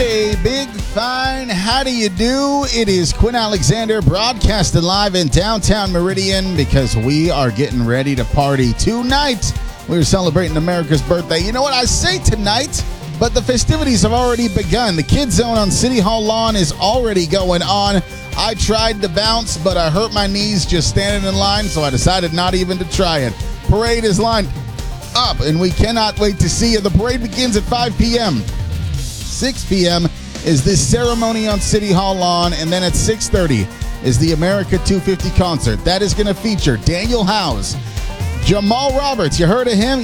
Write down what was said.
Hey, big fine, how do you do? It is Quinn Alexander broadcasting live in downtown Meridian because we are getting ready to party tonight. We're celebrating America's birthday. You know what? I say tonight, but the festivities have already begun. The Kids Zone on City Hall lawn is already going on. I tried to bounce, but I hurt my knees just standing in line, so I decided not even to try it. Parade is lined up, and we cannot wait to see you. The parade begins at 5 p.m. 6 p.m. is this ceremony on City Hall lawn, and then at 6:30 is the America 250 concert. That is going to feature Daniel House, Jamal Roberts. You heard of him?